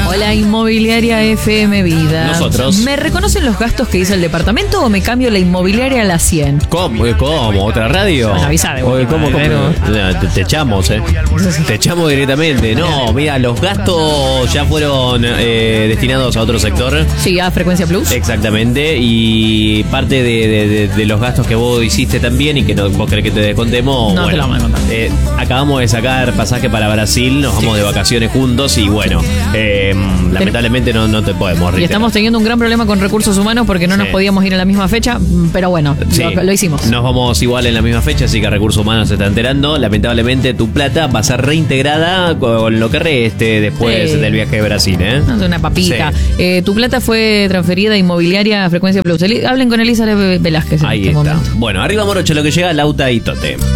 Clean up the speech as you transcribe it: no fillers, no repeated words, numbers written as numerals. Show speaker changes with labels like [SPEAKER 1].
[SPEAKER 1] Hola, Inmobiliaria FM Vida.
[SPEAKER 2] Nosotros.
[SPEAKER 1] ¿Me reconocen los gastos que hizo el departamento o me cambio la inmobiliaria a la 100?
[SPEAKER 2] ¿Cómo? ¿Otra radio?
[SPEAKER 1] Bueno, avisa de
[SPEAKER 2] Oye,
[SPEAKER 1] vuelta,
[SPEAKER 2] ¿Cómo?
[SPEAKER 1] pero-
[SPEAKER 2] Te echamos, Te echamos directamente. No, mira, los gastos ya fueron destinados a otro sector.
[SPEAKER 1] Sí, a Frecuencia Plus.
[SPEAKER 2] Exactamente, y parte de los gastos que vos hiciste también y que vos querés que te descontemos.
[SPEAKER 1] No, te lo vamos a contar.
[SPEAKER 2] Acabamos de sacar pasaje para Brasil, nos vamos de vacaciones juntos y bueno, lamentablemente no te podemos
[SPEAKER 1] Y
[SPEAKER 2] reiterar.
[SPEAKER 1] estamos teniendo un gran problema con recursos humanos porque no nos
[SPEAKER 2] Sí.
[SPEAKER 1] podíamos ir en la misma fecha, pero bueno,
[SPEAKER 2] Sí.
[SPEAKER 1] lo hicimos.
[SPEAKER 2] Nos vamos igual en la misma fecha, así que Recursos Humanos se está enterando. Lamentablemente tu plata va a ser reintegrada con lo que reste después
[SPEAKER 1] Sí.
[SPEAKER 2] del viaje de Brasil,
[SPEAKER 1] No es una papita.
[SPEAKER 2] Sí.
[SPEAKER 1] Tu plata fue transferida a Inmobiliaria a Frecuencia Plus. Hablen con Elizabeth Velázquez en
[SPEAKER 2] Ahí
[SPEAKER 1] este
[SPEAKER 2] está.
[SPEAKER 1] momento.
[SPEAKER 2] Bueno, arriba Morocho, lo que llega, Lauta y Tote.